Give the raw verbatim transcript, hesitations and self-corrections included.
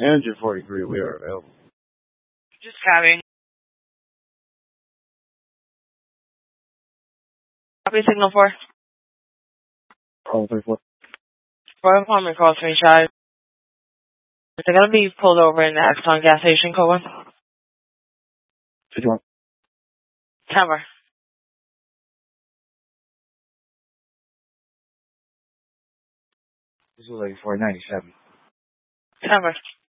Engine forty-three, we are available. Just carrying. Copy signal four. Call thirty-four. Four apartment call three shy. They're gonna be pulled over in the Exxon gas station, Cohen. fifty-one. Camera. This is like four ninety-seven. Camera.